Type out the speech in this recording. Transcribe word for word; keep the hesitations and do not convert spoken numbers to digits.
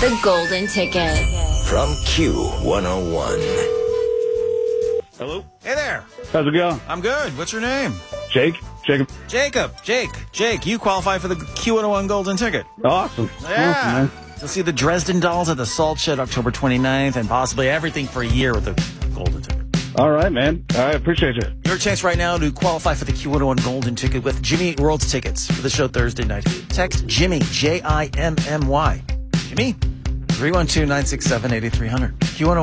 The Golden Ticket. From Q one oh one. Hello? Hey there. How's it going? I'm good. What's your name? Jake? Jacob? Jacob. Jake. Jake, you qualify for the Q one oh one Golden Ticket. Awesome. Yeah. Awesome, man. You'll see the Dresden Dolls at the Salt Shed October twenty-ninth and possibly everything for a year with the Golden Ticket. All right, man. I appreciate you. Your chance right now to qualify for the Q one oh one Golden Ticket with Jimmy Eat World's tickets for the show Thursday night. Text Jimmy, J I M M Y. Jimmy, three one two, nine six seven, eight three zero zero. Q one oh one